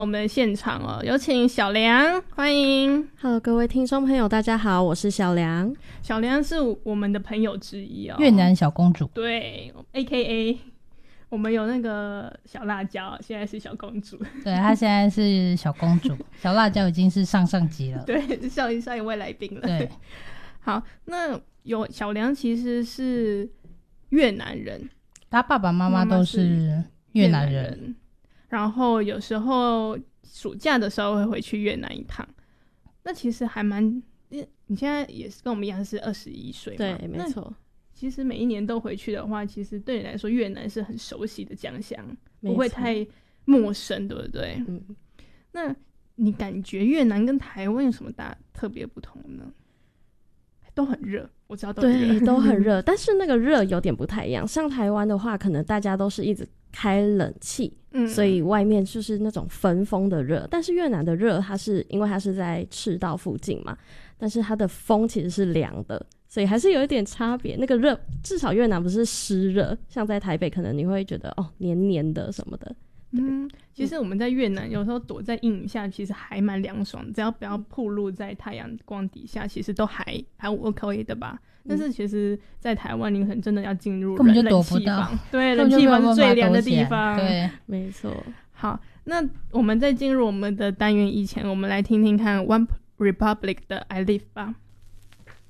我们的现场哦，有请小梁，欢迎。 Hello， 各位听众朋友，大家好，我是小梁。 小梁是我们的朋友之一哦， 越南小公主。 对 ，AKA 我们有那个小辣椒，现在是小公主。 对，她现在是小公主，小辣椒已经是上级了。 对，上一位来宾了。 对， 好，那有小梁其实是越南人， 她爸爸妈妈都是越南人。 然后有时候暑假的时候会回去越南一趟，那其实还蛮，你现在也是跟我们一样是21岁嘛？ 对，没错。 其实每一年都回去的话，其实对你来说越南是很熟悉的家乡，不会太陌生，对不对？嗯。那你感觉越南跟台湾有什么特别不同呢？都很热，我知道都很热， 对，都很热，但是那个热有点不太一样。像台湾的话，可能大家都是一直开冷气，所以外面就是那种焚风的热。但是越南的热，因为它是在赤道附近嘛，但是它的风其实是凉的，所以还是有一点差别。那个热，至少越南不是湿热，像在台北可能你会觉得黏黏的什么的。 其实我们在越南有时候躲在阴影下，其实还蛮凉爽的，只要不要暴露在太阳光底下，其实都还可以的吧。但是其实在台湾你可能真的要进入根本就躲不到， 对，冷气房是最凉的地方， 对， 没错。 好，那我们在进入我们的单元以前，我们来听听看 One Republic 的 I Live 吧。